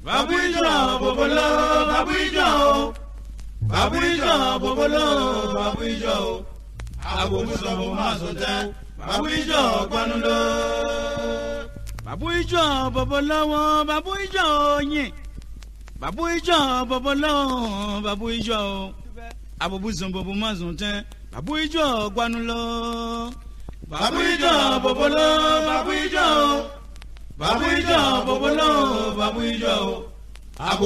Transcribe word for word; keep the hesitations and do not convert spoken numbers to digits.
Babu ijo bobolo, babu ijo. Babu ijo bobolo, babu ijo. Abobu so bo masote, babu ijo gbanulo. Babu ijo bobolo, babu ijo yin. Babu ijo bobolo, babu ijo. Abobu so bo masote, babu ijo gbanulo. Babu ijo bobolo, babu ijo. Babu ijo bobolo, babu ijo.